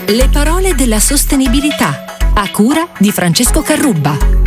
Le parole della sostenibilità, a cura di Francesco Carrubba.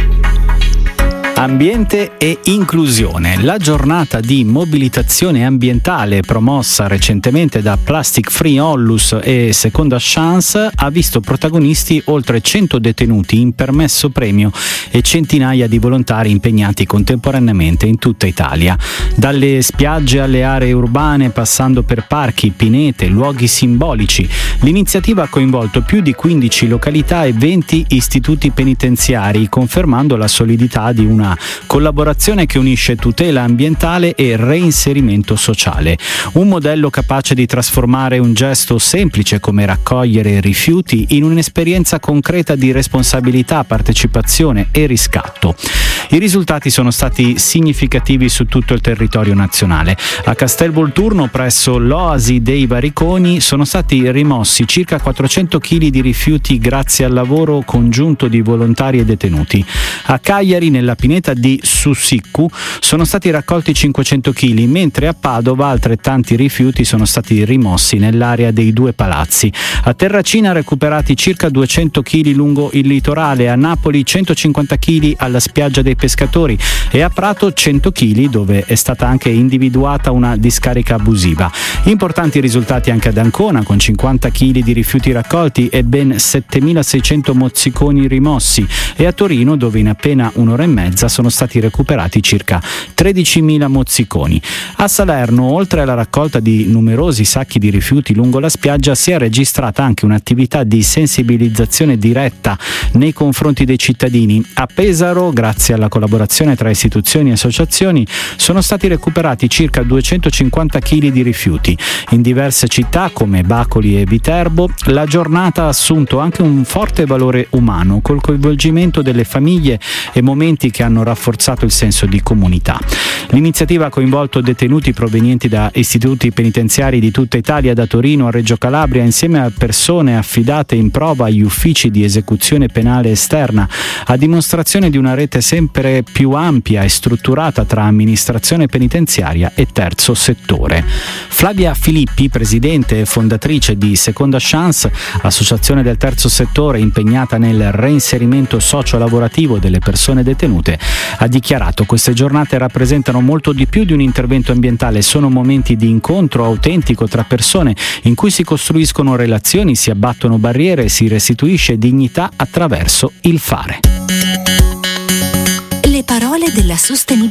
Ambiente e inclusione. La giornata di mobilitazione ambientale promossa recentemente da Plastic Free Onlus e Seconda Chance ha visto protagonisti oltre 100 detenuti in permesso premio e centinaia di volontari impegnati contemporaneamente in tutta Italia. Dalle spiagge alle aree urbane, passando per parchi, pinete, luoghi simbolici, l'iniziativa ha coinvolto più di 15 località e 20 istituti penitenziari, confermando la solidità di una collaborazione che unisce tutela ambientale e reinserimento sociale. Un modello capace di trasformare un gesto semplice come raccogliere rifiuti in un'esperienza concreta di responsabilità, partecipazione e riscatto. I risultati sono stati significativi su tutto il territorio nazionale. A Castelvolturno, presso l'Oasi dei Variconi, sono stati rimossi circa 400 kg di rifiuti grazie al lavoro congiunto di volontari e detenuti. A Cagliari, nella pineta di Sussiccu, sono stati raccolti 500 kg, mentre a Padova altrettanti rifiuti sono stati rimossi nell'area dei due palazzi. A Terracina recuperati circa 200 kg lungo il litorale, a Napoli 150 kg alla spiaggia dei pescatori e a Prato 100 kg, dove è stata anche individuata una discarica abusiva. Importanti risultati anche ad Ancona, con 50 kg di rifiuti raccolti e ben 7.600 mozziconi rimossi, e a Torino, dove in appena un'ora e mezza sono stati recuperati circa 13.000 mozziconi. A Salerno, oltre alla raccolta di numerosi sacchi di rifiuti lungo la spiaggia, si è registrata anche un'attività di sensibilizzazione diretta nei confronti dei cittadini. A Pesaro, grazie alla collaborazione tra istituzioni e associazioni, sono stati recuperati circa 250 kg di rifiuti. In diverse città come Bacoli e Viterbo, la giornata ha assunto anche un forte valore umano, col coinvolgimento delle famiglie e momenti che hanno rafforzato il senso di comunità. L'iniziativa ha coinvolto detenuti provenienti da istituti penitenziari di tutta Italia, da Torino a Reggio Calabria, insieme a persone affidate in prova agli uffici di esecuzione penale esterna, a dimostrazione di una rete sempre più ampia e strutturata tra amministrazione penitenziaria e terzo settore. Flavia Filippi, presidente e fondatrice di Seconda Chance, associazione del terzo settore impegnata nel reinserimento socio-lavorativo delle persone detenute, ha dichiarato: queste giornate rappresentano molto di più di un intervento ambientale, sono momenti di incontro autentico tra persone in cui si costruiscono relazioni, si abbattono barriere e si restituisce dignità attraverso il fare. Le parole della sostenibilità.